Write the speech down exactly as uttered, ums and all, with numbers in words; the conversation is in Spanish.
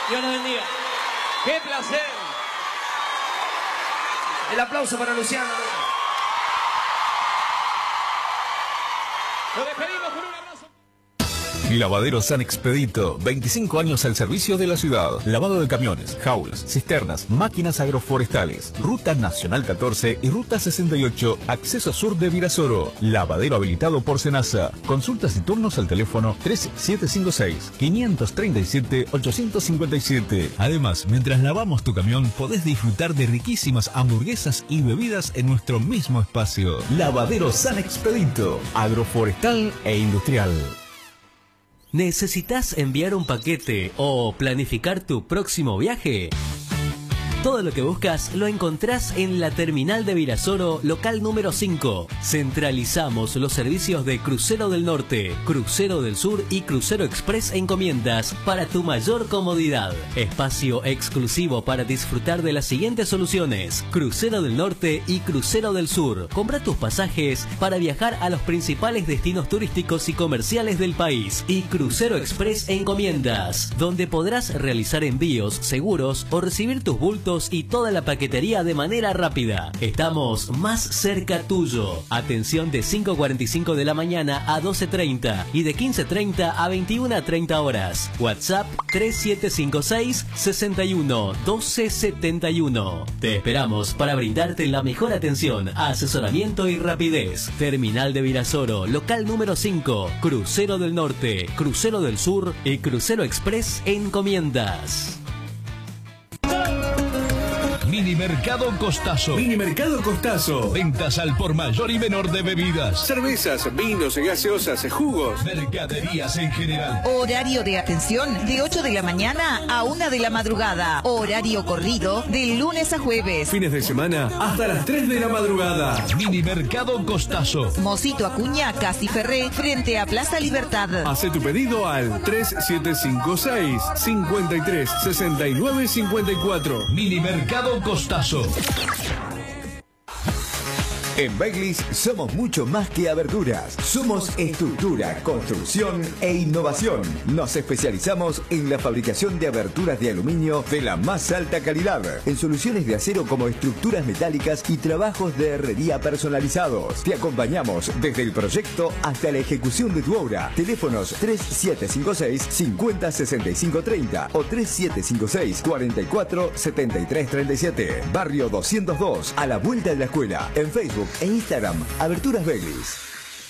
Dios nos bendiga. ¡Qué placer! El aplauso para Luciano. Lo despedimos con un abrazo. Lavadero San Expedito, veinticinco años al servicio de la ciudad. Lavado de camiones, jaulas, cisternas, máquinas agroforestales. Ruta Nacional catorce y Ruta sesenta y ocho, acceso sur de Virasoro. Lavadero habilitado por Senasa. Consultas y turnos al teléfono tres siete cinco seis, cinco tres siete, ocho cinco siete. Además, mientras lavamos tu camión, podés disfrutar de riquísimas hamburguesas y bebidas en nuestro mismo espacio. Lavadero San Expedito, agroforestal e industrial. ¿Necesitas enviar un paquete o planificar tu próximo viaje? Todo lo que buscas lo encontrás en la terminal de Virasoro, local número cinco. Centralizamos los servicios de Crucero del Norte, Crucero del Sur y Crucero Express encomiendas para tu mayor comodidad. Espacio exclusivo para disfrutar de las siguientes soluciones: Crucero del Norte y Crucero del Sur. Compra tus pasajes para viajar a los principales destinos turísticos y comerciales del país. Y Crucero Express encomiendas, donde podrás realizar envíos seguros o recibir tus bultos y toda la paquetería de manera rápida. Estamos más cerca tuyo. Atención de cinco cuarenta y cinco de la mañana a doce treinta y de quince treinta a veintiuna treinta horas. WhatsApp tres siete cinco seis, sesenta y uno, doce setenta y uno. Te esperamos para brindarte la mejor atención, asesoramiento y rapidez. Terminal de Virasoro, local número cinco. Crucero del Norte, Crucero del Sur y Crucero Express encomiendas. Minimercado Costazo. Minimercado Costazo. Ventas al por mayor y menor de bebidas, Cervezas, vinos, gaseosas, jugos. mercaderías en general. Horario de atención de ocho de la mañana a una de la madrugada. Horario corrido de lunes a jueves. Fines de semana hasta las tres de la madrugada. Minimercado Costazo. Mosito Acuña, Casi Ferré, frente a Plaza Libertad. Hace tu pedido al tres siete cinco seis, cinco tres, seis nueve cinco cuatro. Minimercado Costazo. En Beglis somos mucho más que aberturas. Somos estructura, construcción e innovación. Nos especializamos en la fabricación de aberturas de aluminio de la más alta calidad, en soluciones de acero como estructuras metálicas y trabajos de herrería personalizados. Te acompañamos desde el proyecto hasta la ejecución de tu obra. Teléfonos tres siete cinco seis, cincuenta, sesenta y cinco treinta o tres siete cinco seis, cuarenta y cuatro, setenta y tres treinta y siete. Barrio doscientos dos, a la vuelta de la escuela. En Facebook e Instagram, Aberturas Beglis.